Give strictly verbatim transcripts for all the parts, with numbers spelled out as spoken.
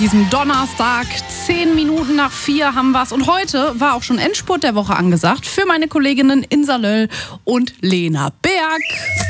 Diesem Donnerstag, zehn Minuten nach vier haben wir's. Und heute war auch schon Endspurt der Woche angesagt für meine Kolleginnen Insa Löll und Lena Berg.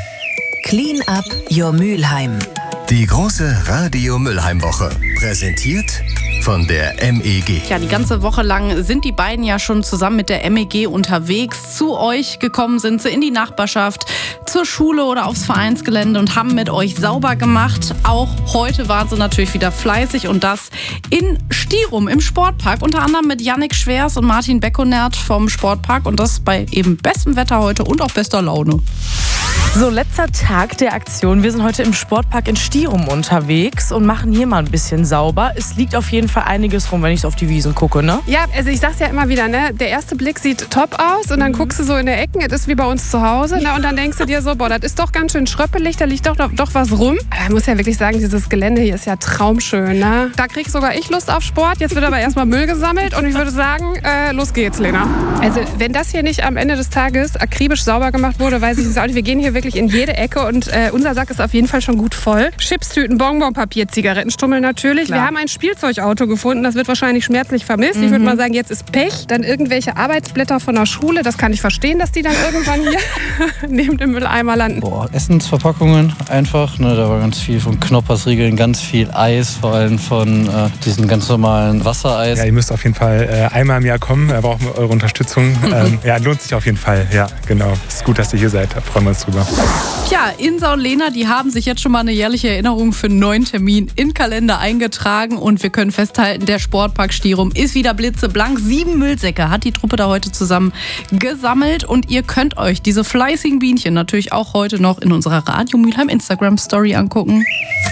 Clean up your Mülheim. Die große Radio-Mülheim-Woche. Präsentiert von der M E G. Ja, die ganze Woche lang sind die beiden ja schon zusammen mit der M E G unterwegs. Zu euch gekommen sind sie in die Nachbarschaft, zur Schule oder aufs Vereinsgelände und haben mit euch sauber gemacht. Auch heute waren sie natürlich wieder fleißig und das in Stirum im Sportpark. Unter anderem mit Yannick Schwers und Martin Beckonert vom Sportpark und das bei eben bestem Wetter heute und auch bester Laune. So, letzter Tag der Aktion. Wir sind heute im Sportpark in Stirum unterwegs und machen hier mal ein bisschen sauber. Es liegt auf jeden Fall einiges rum, wenn ich so auf die Wiesen gucke, ne? Ja, also ich sag's ja immer wieder, ne? Der erste Blick sieht top aus und dann guckst du so in der Ecken, es ist wie bei uns zu Hause, ne? Und dann denkst du dir so, boah, das ist doch ganz schön schröppelig, da liegt doch, doch, doch was rum. Aber man muss ja wirklich sagen, dieses Gelände hier ist ja traumschön, ne? Da krieg sogar ich Lust auf Sport. Jetzt wird aber erstmal Müll gesammelt und ich würde sagen, äh, los geht's, Lena. Also wenn das hier nicht am Ende des Tages akribisch sauber gemacht wurde, weiß ich nicht. Wir gehen hier wirklich in jede Ecke und äh, unser Sack ist auf jeden Fall schon gut voll. Chipstüten, Bonbonpapier, Zigarettenstummel natürlich. Klar. Wir haben ein Spielzeugauto gefunden, das wird wahrscheinlich schmerzlich vermisst. Mhm. Ich würde mal sagen, jetzt ist Pech. Dann irgendwelche Arbeitsblätter von der Schule, das kann ich verstehen, dass die dann irgendwann hier neben dem Mülleimer landen. Boah, Essensverpackungen einfach. Ne, da war ganz viel von Knoppersriegeln, ganz viel Eis, vor allem von äh, diesen ganz normalen Wassereis. Ja, ihr müsst auf jeden Fall äh, einmal im Jahr kommen. Wir brauchen eure Unterstützung. ähm, ja, lohnt sich auf jeden Fall. Ja, genau. Es ist gut, dass ihr hier seid. Da freuen wir uns drüber. Tja, Insa und Lena, die haben sich jetzt schon mal eine jährliche Erinnerung für einen neuen Termin in den Kalender eingetragen und wir können festhalten, der Sportpark Stirum ist wieder blitzeblank. Sieben Müllsäcke hat die Truppe da heute zusammen gesammelt und ihr könnt euch diese fleißigen Bienchen natürlich auch heute noch in unserer Radio Mülheim Instagram Story angucken.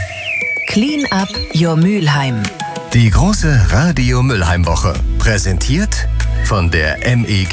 Clean up your Mülheim. Die große Radio-Mülheim-Woche. Präsentiert von der M E G.